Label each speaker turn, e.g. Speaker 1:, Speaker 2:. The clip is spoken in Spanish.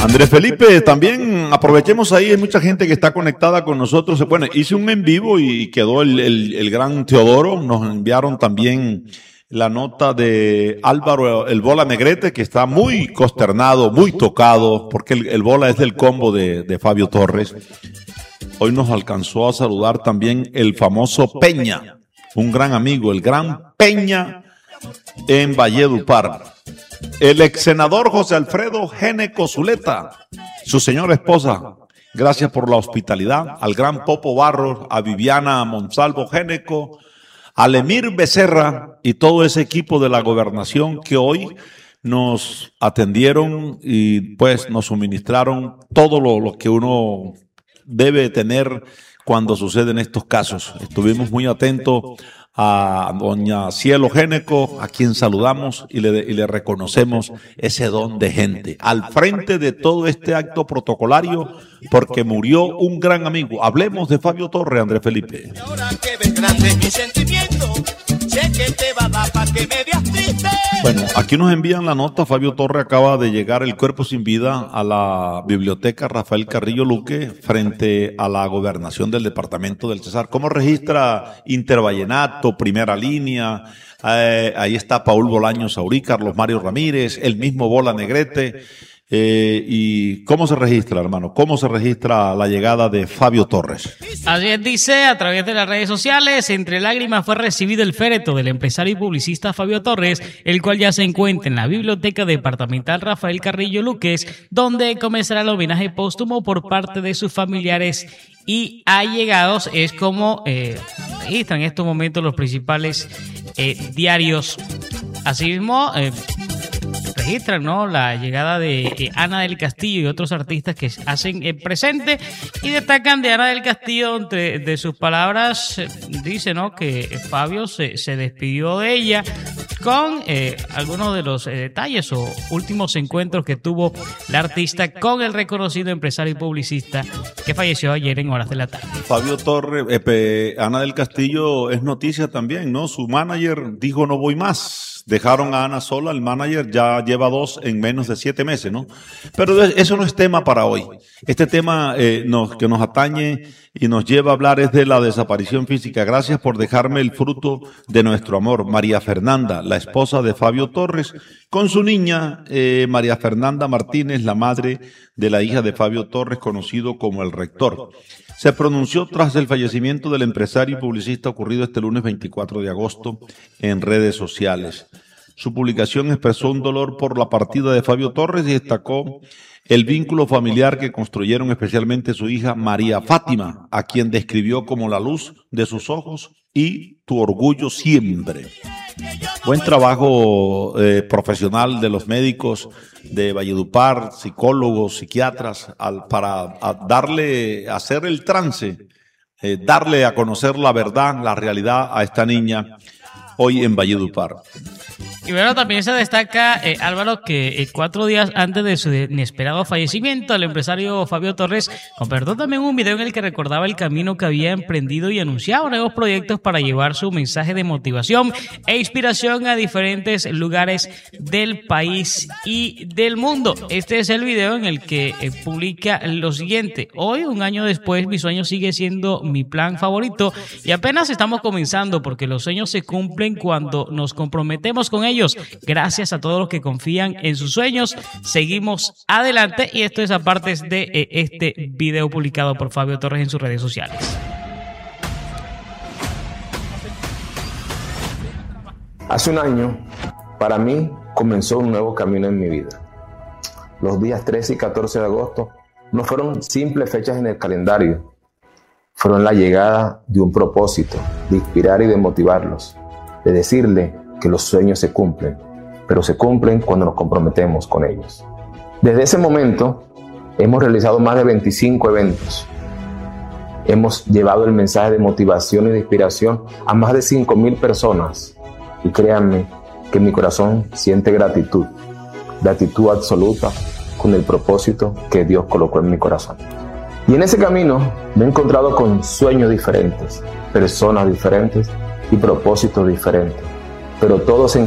Speaker 1: Andrés Felipe, también aprovechemos ahí, hay mucha gente que está conectada con nosotros. Bueno, hice un en vivo y quedó el gran Teodoro. Nos enviaron también la nota de Álvaro el Bola Negrete, que está muy consternado, muy tocado, porque el Bola es del combo de Fabio Torres. Hoy nos alcanzó a saludar también el famoso Peña, un gran amigo, el gran Peña en Valledupar. El ex senador José Alfredo Géneco Zuleta, su señora esposa, gracias por la hospitalidad. Al gran Popo Barros, a Viviana Monsalvo Géneco, a Lemir Becerra y todo ese equipo de la gobernación que hoy nos atendieron y pues nos suministraron todo lo que uno debe tener cuando suceden estos casos. Estuvimos muy atentos a doña Cielo Géneco, a quien saludamos y le reconocemos ese don de gente al frente de todo este acto protocolario, porque murió un gran amigo. Hablemos de Fabio Torres, Andrés Felipe. Bueno, aquí nos envían la nota. Fabio Torres acaba de llegar el cuerpo sin vida a la biblioteca Rafael Carrillo Luque frente a la gobernación del departamento del Cesar. ¿Cómo registra Intervallenato, Primera Línea? Ahí está Paul Bolaños Saurí, Carlos Mario Ramírez, el mismo Bola Negrete. ¿Y cómo se registra, hermano? ¿Cómo se registra la llegada de Fabio Torres?
Speaker 2: Así es, dice, a través de las redes sociales, entre lágrimas fue recibido el féretro del empresario y publicista Fabio Torres, el cual ya se encuentra en la Biblioteca Departamental Rafael Carrillo Luques, donde comenzará el homenaje póstumo por parte de sus familiares y allegados. Es como registran en estos momentos los principales diarios. Asimismo, registran, ¿no?, la llegada de Ana del Castillo y otros artistas que hacen presente y destacan de Ana del Castillo. Entre de sus palabras dice, ¿no?, que Fabio se despidió de ella con algunos de los detalles o últimos encuentros que tuvo la artista con el reconocido empresario y publicista que falleció ayer en horas de la tarde.
Speaker 1: Fabio Torres, Ana del Castillo es noticia también, ¿no? Su manager dijo no voy más. Dejaron a Ana sola, el manager ya lleva 2 en menos de 7 meses, ¿no? Pero eso no es tema para hoy. Este tema que nos atañe y nos lleva a hablar es de la desaparición física. Gracias por dejarme el fruto de nuestro amor. María Fernanda, la esposa de Fabio Torres, con su niña María Fernanda Martínez, la madre de la hija de Fabio Torres, conocido como el Rector. Se pronunció tras el fallecimiento del empresario y publicista ocurrido este lunes 24 de agosto en redes sociales. Su publicación expresó un dolor por la partida de Fabio Torres y destacó el vínculo familiar que construyeron especialmente su hija María Fátima, a quien describió como la luz de sus ojos y tu orgullo siempre. Buen trabajo profesional de los médicos de Valledupar, psicólogos, psiquiatras, para hacer el trance, darle a conocer la verdad, la realidad a esta niña hoy en Valledupar.
Speaker 2: Y bueno, también se destaca, Álvaro, que 4 días antes de su inesperado fallecimiento, el empresario Fabio Torres compartió también un video en el que recordaba el camino que había emprendido y anunciaba nuevos proyectos para llevar su mensaje de motivación e inspiración a diferentes lugares del país y del mundo. Este es el video en el que publica lo siguiente: hoy, un año después, mi sueño sigue siendo mi plan favorito y apenas estamos comenzando, porque los sueños se cumplen cuando nos comprometemos con ellos. Gracias a todos los que confían en sus sueños. Seguimos adelante. Y esto es aparte de este video publicado por Fabio Torres en sus redes sociales.
Speaker 3: Hace un año, para mí, comenzó un nuevo camino en mi vida. Los días 13 y 14 de agosto no fueron simples fechas en el calendario. Fueron la llegada de un propósito, de inspirar y de motivarlos, de decirle que los sueños se cumplen, pero se cumplen cuando nos comprometemos con ellos. Desde ese momento, hemos realizado más de 25 eventos. Hemos llevado el mensaje de motivación y de inspiración a más de 5,000 personas. Y créanme que mi corazón siente gratitud absoluta con el propósito que Dios colocó en mi corazón. Y en ese camino me he encontrado con sueños diferentes, personas diferentes y propósitos diferentes, pero todos en